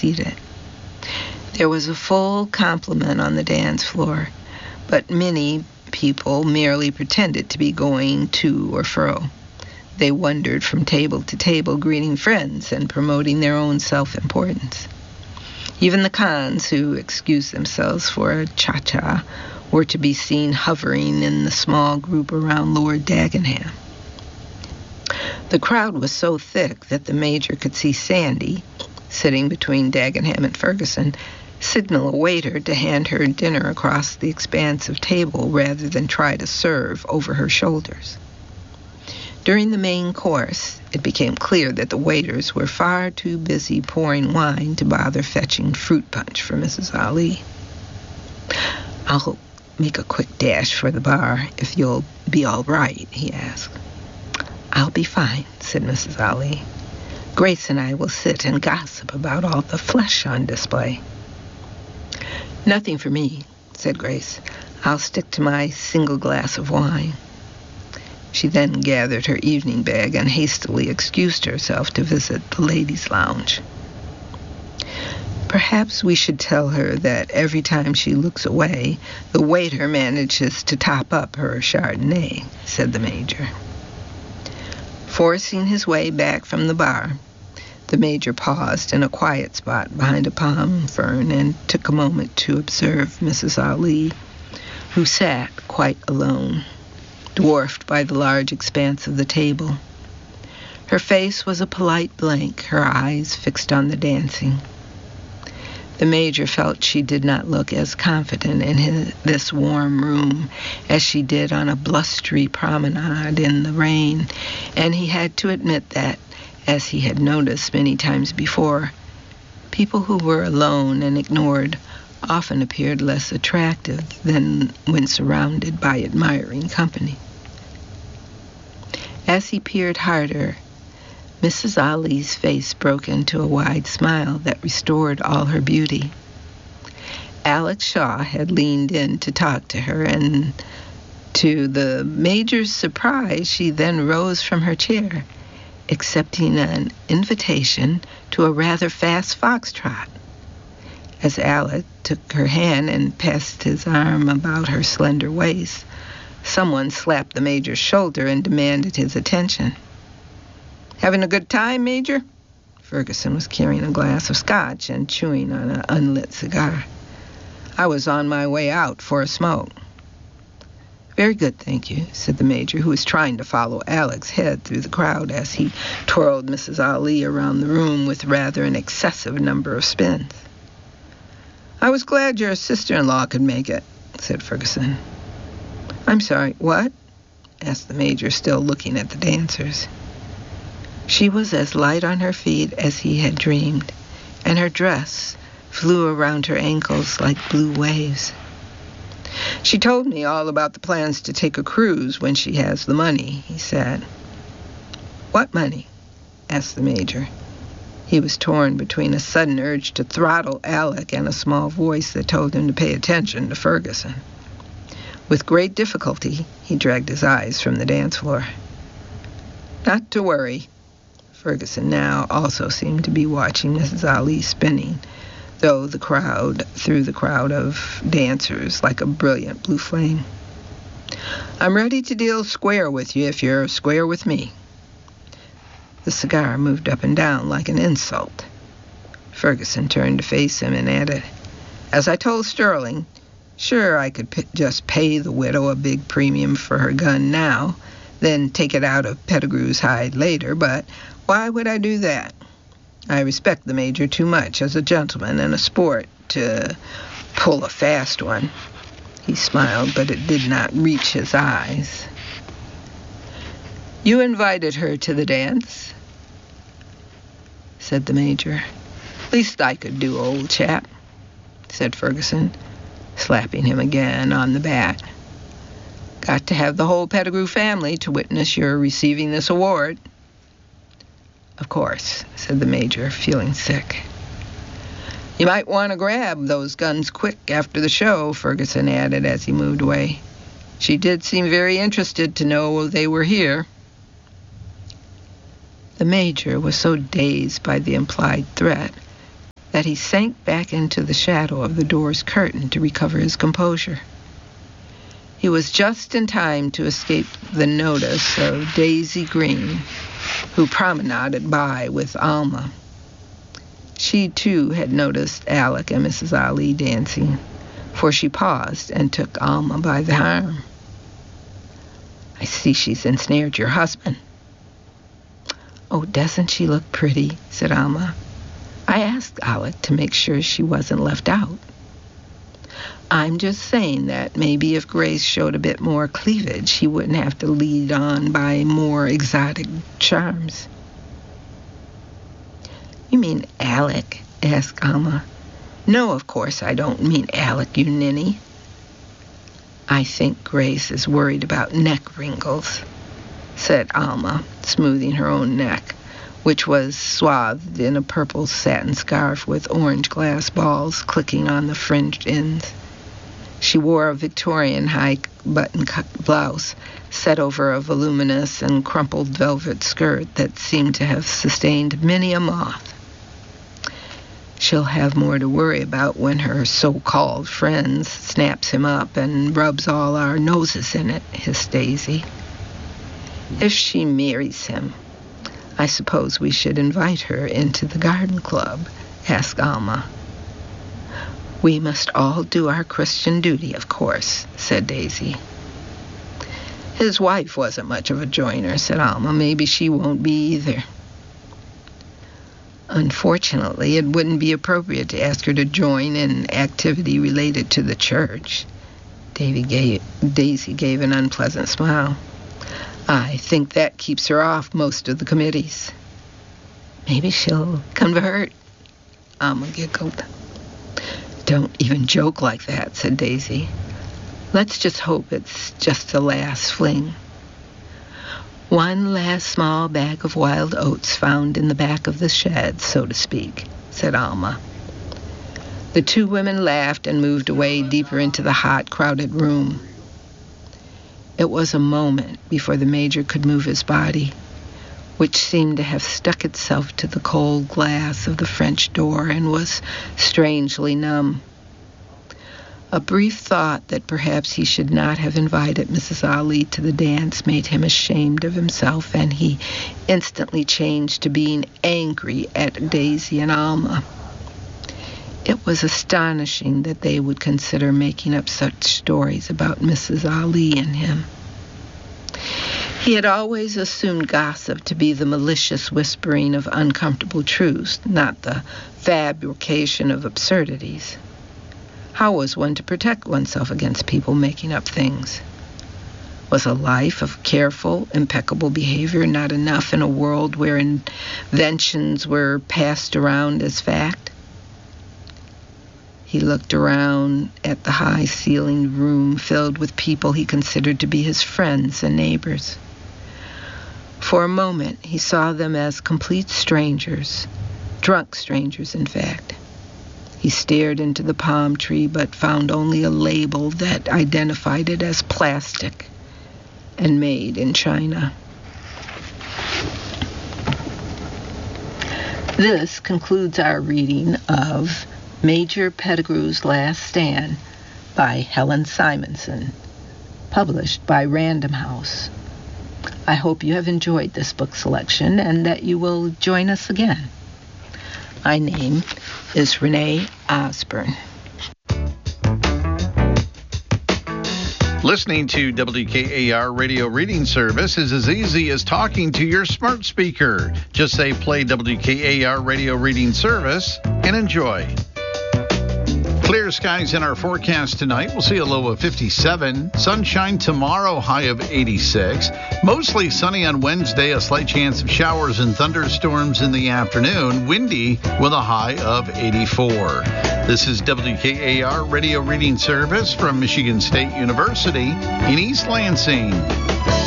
seated. There was a full complement on the dance floor, but many people merely pretended to be going to or fro. They wandered from table to table, greeting friends and promoting their own self-importance. Even the Khans, who excused themselves for a cha-cha, were to be seen hovering in the small group around Lord Dagenham. The crowd was so thick that the Major could see Sandy, sitting between Dagenham and Ferguson, signal a waiter to hand her dinner across the expanse of table rather than try to serve over her shoulders. During the main course, it became clear that the waiters were far too busy pouring wine to bother fetching fruit punch for Mrs. Ali. "I'll make a quick dash for the bar, if you'll be all right," he asked. "I'll be fine," said Mrs. Ali. "Grace and I will sit and gossip about all the flesh on display." "Nothing for me," said Grace. "I'll stick to my single glass of wine." She then gathered her evening bag and hastily excused herself to visit the ladies' lounge. "Perhaps we should tell her that every time she looks away, the waiter manages to top up her Chardonnay," said the Major. Forcing his way back from the bar, the Major paused in a quiet spot behind a palm fern and took a moment to observe Mrs. Ali, who sat quite alone, dwarfed by the large expanse of the table. Her face was a polite blank, her eyes fixed on the dancing. The Major felt she did not look as confident in this warm room as she did on a blustery promenade in the rain, and he had to admit that, as he had noticed many times before, people who were alone and ignored often appeared less attractive than when surrounded by admiring company. As he peered harder, Mrs. Ali's face broke into a wide smile that restored all her beauty. Alex Shaw had leaned in to talk to her, and to the Major's surprise, she then rose from her chair, accepting an invitation to a rather fast foxtrot. As Alec took her hand and passed his arm about her slender waist, someone slapped the Major's shoulder and demanded his attention. "Having a good time, Major?" Ferguson was carrying a glass of scotch and chewing on an unlit cigar. "I was on my way out for a smoke." "Very good, thank you," said the Major, who was trying to follow Alec's head through the crowd as he twirled Mrs. Ali around the room with rather an excessive number of spins. "I was glad your sister-in-law could make it," said Ferguson. "I'm sorry, what?" asked the Major, still looking at the dancers. She was as light on her feet as he had dreamed, and her dress flew around her ankles like blue waves. "She told me all about the plans to take a cruise when she has the money," he said. "What money?" asked the Major. He was torn between a sudden urge to throttle Alec and a small voice that told him to pay attention to Ferguson. With great difficulty, he dragged his eyes from the dance floor. "Not to worry." Ferguson now also seemed to be watching Mrs. Ali spinning, through the crowd of dancers like a brilliant blue flame. "I'm ready to deal square with you if you're square with me." The cigar moved up and down like an insult. Ferguson turned to face him and added, "As I told Sterling, sure, I could just pay the widow a big premium for her gun now, then take it out of Pettigrew's hide later, but why would I do that? I respect the Major too much as a gentleman and a sport to pull a fast one." He smiled, but it did not reach his eyes. "You invited her to the dance," said the Major. "Least I could do, old chap," said Ferguson, slapping him again on the back. "Got to have the whole Pettigrew family to witness your receiving this award." "Of course," said the Major, feeling sick. "You might want to grab those guns quick after the show," Ferguson added as he moved away. "She did seem very interested to know they were here." The Major was so dazed by the implied threat that he sank back into the shadow of the door's curtain to recover his composure. He was just in time to escape the notice of Daisy Green, who promenaded by with Alma. She, too, had noticed Alec and Mrs. Ali dancing, for she paused and took Alma by the arm. "I see she's ensnared your husband." "Oh, doesn't she look pretty?" said Alma. "I asked Alec to make sure she wasn't left out." "I'm just saying that maybe if Grace showed a bit more cleavage, he wouldn't have to lead on by more exotic charms." "You mean Alec?" asked Alma. "No, of course I don't mean Alec, you ninny." "I think Grace is worried about neck wrinkles," said Alma, smoothing her own neck, which was swathed in a purple satin scarf with orange glass balls clicking on the fringed ends. She wore a Victorian high-button blouse set over a voluminous and crumpled velvet skirt that seemed to have sustained many a moth. "She'll have more to worry about when her so-called friends snaps him up and rubs all our noses in it," hissed Daisy. "If she marries him, I suppose we should invite her into the garden club," asked Alma. "We must all do our Christian duty, of course," said Daisy. "His wife wasn't much of a joiner," said Alma. "Maybe she won't be either." "Unfortunately, it wouldn't be appropriate to ask her to join in activity related to the church." Daisy gave an unpleasant smile. "I think that keeps her off most of the committees." "Maybe she'll convert," Alma giggled. "Don't even joke like that," said Daisy. "Let's just hope it's just a last fling." "One last small bag of wild oats found in the back of the shed, so to speak," said Alma. The two women laughed and moved away deeper into the hot, crowded room. It was a moment before the Major could move his body, which seemed to have stuck itself to the cold glass of the French door and was strangely numb. A brief thought that perhaps he should not have invited Mrs. Ali to the dance made him ashamed of himself, and he instantly changed to being angry at Daisy and Alma. It was astonishing that they would consider making up such stories about Mrs. Ali and him. He had always assumed gossip to be the malicious whispering of uncomfortable truths, not the fabrication of absurdities. How was one to protect oneself against people making up things? Was a life of careful, impeccable behavior not enough in a world where inventions were passed around as fact? He looked around at the high-ceilinged room filled with people he considered to be his friends and neighbors. For a moment, he saw them as complete strangers, drunk strangers, in fact. He stared into the palm tree, but found only a label that identified it as plastic and made in China. This concludes our reading of Major Pettigrew's Last Stand by Helen Simonson, published by Random House. I hope you have enjoyed this book selection and that you will join us again. My name is Renee Osborne. Listening to WKAR Radio Reading Service is as easy as talking to your smart speaker. Just say play WKAR Radio Reading Service and enjoy. Clear skies in our forecast tonight. We'll see a low of 57. Sunshine tomorrow, high of 86. Mostly sunny on Wednesday, a slight chance of showers and thunderstorms in the afternoon. Windy with a high of 84. This is WKAR Radio Reading Service from Michigan State University in East Lansing.